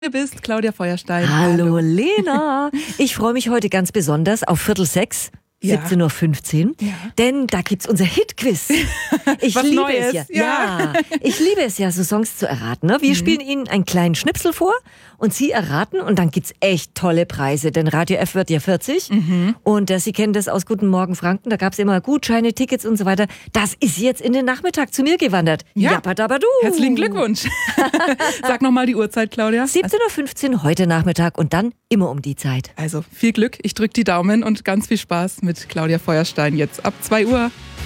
bist, Claudia Feuerstein. Hallo Lena. Ich freue mich heute ganz besonders auf 5:45. 17:15 Uhr, denn da gibt's unser Hitquiz. Ich Was liebe Neues. es ja. Ich liebe es ja, so Songs zu erraten. Ne? Wir spielen Ihnen einen kleinen Schnipsel vor und Sie erraten und dann gibt's echt tolle Preise, denn Radio F wird ja 40 und Sie kennen das aus Guten Morgen Franken, da gab's immer Gutscheine, Tickets und so weiter. Das ist jetzt in den Nachmittag zu mir gewandert. Jappadabadu. Herzlichen Glückwunsch. Sag nochmal die Uhrzeit, Claudia. 17:15 Uhr heute Nachmittag und dann immer um die Zeit. Also viel Glück, ich drücke die Daumen und ganz viel Spaß mit Claudia Feuerstein jetzt ab 2 Uhr.